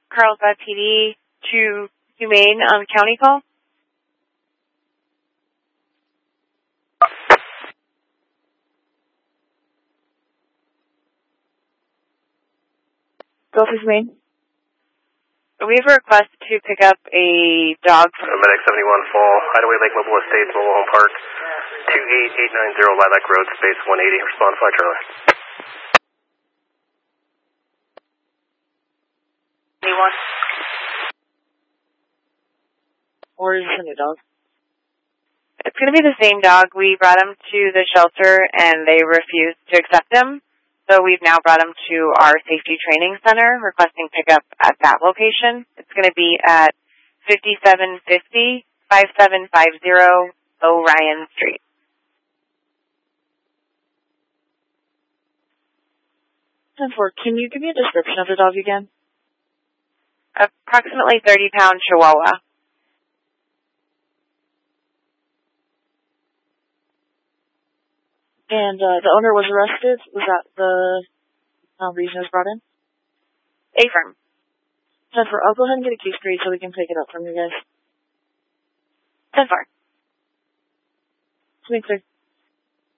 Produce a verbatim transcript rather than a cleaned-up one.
Carlsbad P D to Humane on county call. Go for Humane. We have a request to pick up a dog from Medic seventy-one Fall, Hideaway Lake Mobile Estates, Mobile Home Park, two eight eight nine zero Lilac Road, space one eighty, respond flight trailer. anyone. Or is this a new dog? It's going to be the same dog. We brought him to the shelter and they refused to accept him. So we've now brought him to our safety training center, requesting pickup at that location. It's going to be at fifty-seven fifty, fifty-seven fifty Orion Street. ten four, can you give me a description of the dog again? Approximately thirty pound Chihuahua. And uh, the owner was arrested? Was that the um, reason it was brought in? Affirm. ten four, I'll go ahead and get a case created so we can pick it up from you guys. ten four. It's me, clear.